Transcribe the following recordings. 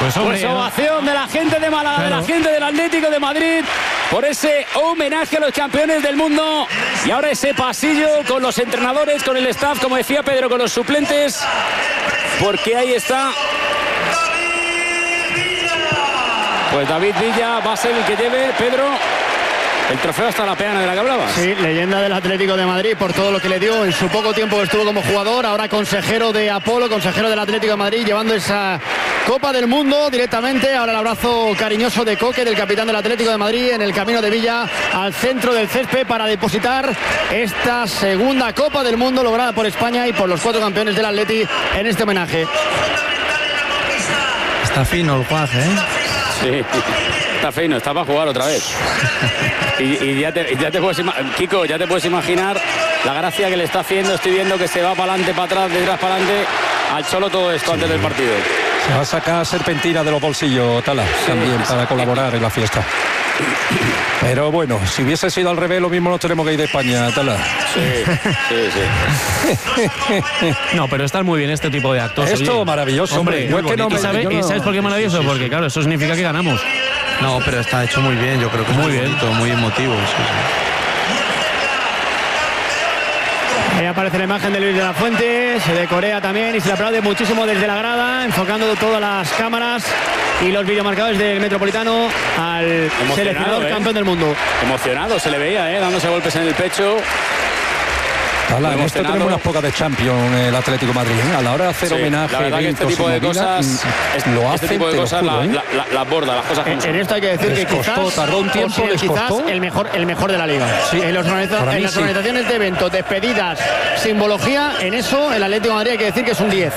Pues ovación de la gente de Málaga, claro, de la gente del Atlético de Madrid, por ese homenaje a los campeones del mundo. Y ahora ese pasillo con los entrenadores, con el staff, como decía Pedro, con los suplentes, porque ahí está. Pues David Villa va a ser el que lleve, Pedro, el trofeo hasta la peana de la que hablabas. Sí, leyenda del Atlético de Madrid por todo lo que le dio en su poco tiempo que estuvo como jugador. Ahora consejero de Apolo, consejero del Atlético de Madrid, llevando esa Copa del Mundo directamente. Ahora el abrazo cariñoso de Coque, del capitán del Atlético de Madrid, en el camino de Villa al centro del césped para depositar esta segunda Copa del Mundo lograda por España y por los 4 campeones del Atleti en este homenaje. Está fino el guaje, ¿eh? Sí, está fino, está para jugar otra vez. Y ya te puedes Kiko, ya te puedes imaginar la gracia que le está haciendo. Estoy viendo que se va para adelante, para atrás, de atrás para adelante al Cholo todo esto, sí, antes del partido. Se va a sacar serpentina de los bolsillos, Tala, sí, también para colaborar en la fiesta. Pero bueno, si hubiese sido al revés, lo mismo nos tenemos que ir de España, Tala. Sí. No, pero está muy bien este tipo de actos. Esto oye, maravilloso, hombre. ¿Y sabes por qué maravilloso? Porque claro, eso significa que ganamos. No, pero está hecho muy bien, yo creo que muy bien, muy emotivo. Sí. Ahí aparece la imagen de Luis de la Fuente, se de Corea también, y se le aplaude muchísimo desde la grada, enfocando todas las cámaras y los videomarcadores del Metropolitano al seleccionador campeón del mundo. Emocionado se le veía, dándose golpes en el pecho. En esto tenemos unas pocas de Champions el Atlético de Madrid, a la hora de hacer homenaje, la verdad que este tipo de cosas este tipo de cosas la borda, las cosas en esto hay que decir que quizás tardó un tiempo, quizás el mejor de la liga. Sí, en las organizaciones de eventos, despedidas, simbología, en eso el Atlético de Madrid hay que decir que es un 10.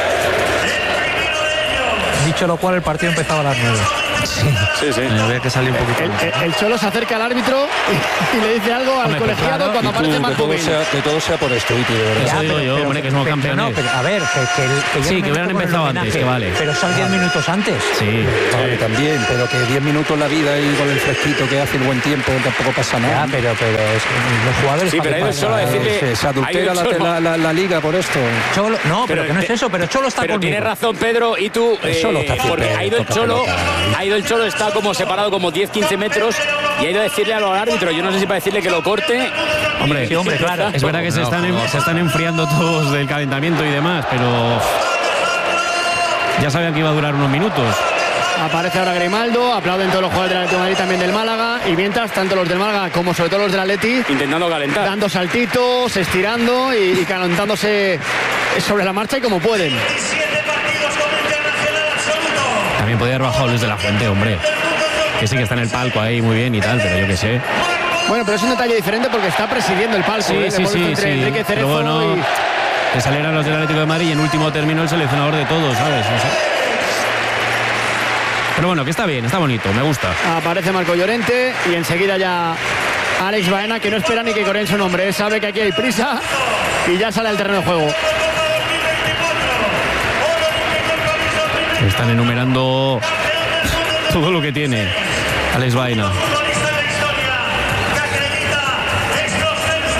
Dicho lo cual, el partido empezaba a las 9. Sí. Había que salir un poquito. El Cholo se acerca al árbitro y le dice algo al colegiado, claro, cuando aparece Marco Gil. Que todo sea por esto, eso digo yo, hombre, que somos campeones. No, pero a ver, que hubieran empezado antes, que vale. Pero son 10 minutos antes. Sí. Vale, también, pero que 10 minutos en la vida y con el fresquito que hace el buen tiempo tampoco pasa nada. Ya, pero los jugadores... Sí, pero hay solo a decirle... Se adultera la liga por esto. Cholo, no, pero que no es eso, pero Cholo está conmigo. Pero tienes razón, Pedro, y tú... porque ha ido el Cholo, está como separado como 10-15 metros y ha ido a decirle a los árbitros, yo no sé si para decirle que lo corte. Hombre, claro. Es verdad que se están enfriando todos del calentamiento y demás, pero ya sabían que iba a durar unos minutos. Aparece ahora Grimaldo, aplauden todos los jugadores del Atlético de Madrid, también del Málaga, y mientras tanto los del Málaga como sobre todo los del Atleti intentando calentar, dando saltitos, estirando y calentándose sobre la marcha y como pueden. También podría haber bajado Luis de la Fuente, hombre, que sí que está en el palco ahí muy bien y tal, pero yo qué sé. Bueno, pero es un detalle diferente porque está presidiendo el palco. Sí. Enrique Cerezo bueno, que salieran los del Atlético de Madrid y en último término el seleccionador de todos, ¿sabes? No sé. Pero bueno, que está bien, está bonito, me gusta. Aparece Marco Llorente y enseguida ya Alex Baena, que no espera ni que coreen su nombre, sabe que aquí hay prisa y ya sale al terreno de juego. Están enumerando todo lo que tiene Alex Baena.